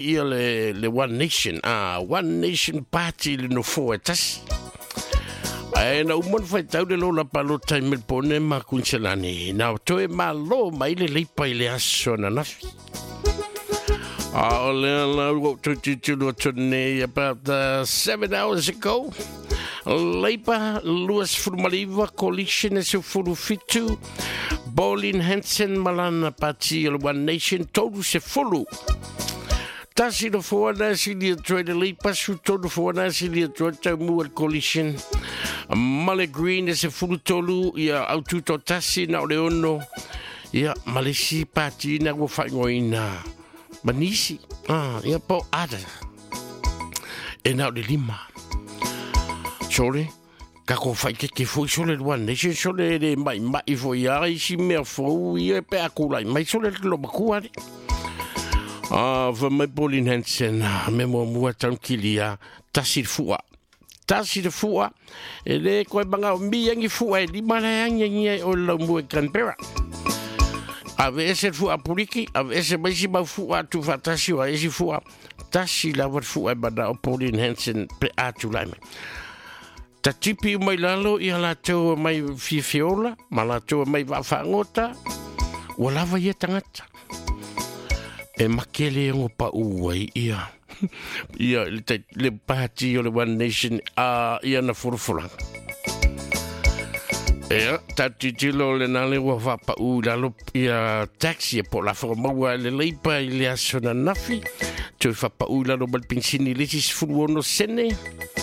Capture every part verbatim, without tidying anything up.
ia le, le One Nation. Ah, One Nation Party le no fo e tasi. Ai na umon fai tau le lola palo tai Melbourne ma kunselani. Na toe ma lo mai le leipa i le aso na nafi. Ah, le la to to to to about uh, seven hours ago. Leipa Luas Furmaliva Coalition e se furu fitu. Bolin Hansen Malana Party o One Nation todu se fulu. Tasi no fua na sili atua le leipa su todu fua na sili atua tau mua coalition. Male Green e se fulu tolu ia aututo tasi na o le ono. Ia Malesi Party na ua whaingoina. Manisi. Ah, ia po ada. E na o le lima. Sole. Kako fai ke ke foi sole le One Nation sole le mai mai foi ai si me fo ia pe akula mai sole lo bakua. Ah, va me Bolin Hansen me mo mua tan kilia tasi fua. Tasi de fua. E le ko banga mi yangi fua di mana yangi o lo mo Canberra. Ave ese fua puliki, ave ese mai si ba fua tu fatasi wa ese fua. Tasi la wa fua bada Bolin Hansen pe atu lai. Ta tipi mai lalo i ala tau mai fifiola, ma la tau mai wafangota, wa lava ia tangata. E makele ngo pa uai ia. Ia le, le party o le One Nation a ia na furufuranga. Ea, ta titilo le nale wa wapa u lalo ia taxi po la formaua le leipa i le asona nafi. Tui wapa u lalo malpinsini lesis furuono sene.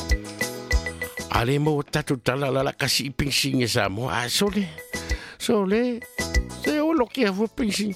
Ale mo tatu tala la kasi ipingsin e sa mo. Ah, sole. Sole. Se o lo que a vo pingsin.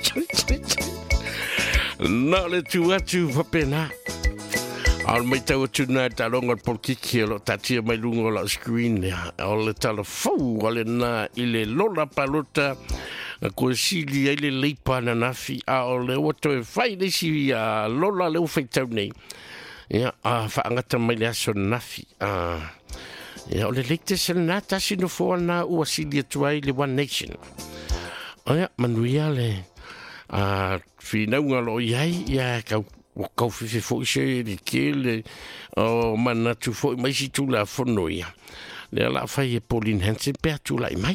Na le tu atu va pena. Al mai tau tu na talonga por kiki lo tatia mai lungo la screen ya. Al le tala fou ale na ile lola palota. Ko sili ile leipa na nafi a le oto e fai le si a lola le fai tau nei. Ja, ah, faangata mai le aso nafi. Ah. Ja, o le leite se na tasi no fo na ua sili atuai le One Nation. O ja, manuia le a finaunga lo iai, ia kau kau fifi fo ise le kele o manatu fo mai si tu la fono ia. Le ala fai e Bolin Hansen pe atu lai mai.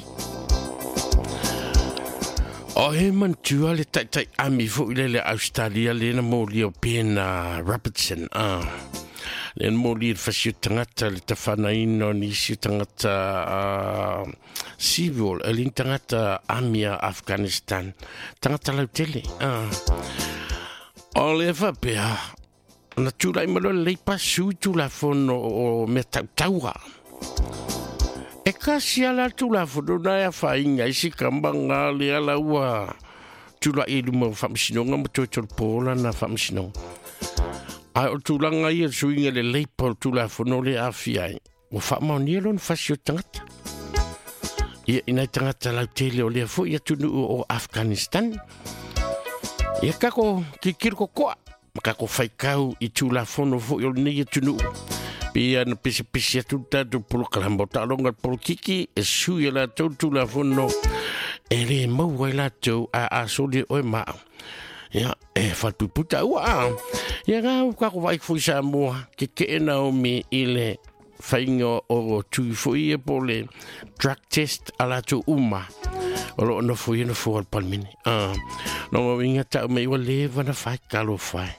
O he mantua le tai tai ami fo ile le Australia le na mo lio pena Robertson. Ah. Le mo li fasio tangata le tafana ino ni si tangata uh, civil le tangata amia Afghanistan tangata lau tele ah o le fa pe na tula i malo le pasu tula fono o me taua e kasi ala tula fono na ya fainga isi kambanga le ala ua tula i mo famsinonga mo totol pola na famsinonga. Ai o tūlanga ia suinga le leipa o tūla whono le awhiai. O whamau nia lon whasio tangata. Ia inai tangata lau tele o lea fo ia tunu o Afghanistan. Ia kako ki kirko koa. Kako whaikau i tūla whono fo i o nia tunu. Pia na pisi pisi atu tatu pulu kalambo talonga pulu kiki. E sui la tau tūla whono. E le maua i la tau a a soli oe maa. Ia, e whatuputa ua. Ia ngā kako vai fui sa mua, ke ke Naomi i le whainga o tui fui e po le drug test ala tu uma. O lo no fui na fui al palmini. Ah, no mo inga tau mei wa leva na whai kalo whai.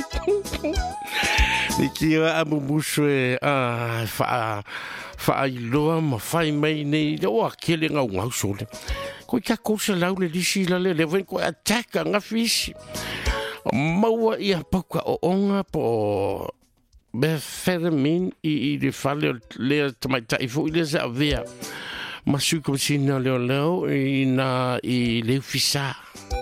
Ni kia amu musu e ah, wha, wha iloa ma whai mai nei, o a kele ngau ngau sole. Ko kia kousa lau le lisi la le le wen ko ataka nga fisi. Maua ia pauka o onga po methamphetamine i i le fale le tamaita i fo i le sa vea. Masu kom sina leo leo i na i le fisa.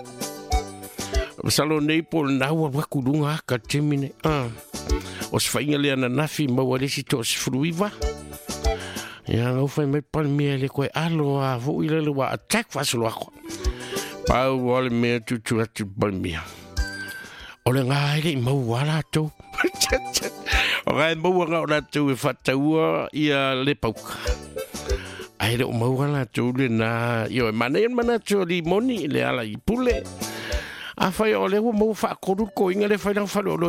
Salo nei po na wa wakulunga ka temine. Ah. Os fainga le ana nafi maua le si to fruiva. Ia ngau fai mai palmia le koe alo a fo i le wa attack faslo ako. Pau wale mea tutu atu palmia. O le ngai le mau wala tau. O ngai mau ngau la tau e whataua ia le pauka. Ai le o mau wala tau le na... Io e mana e mana tau li moni le ala i pule. a fai o le mo fa ko ko inga le fai na fa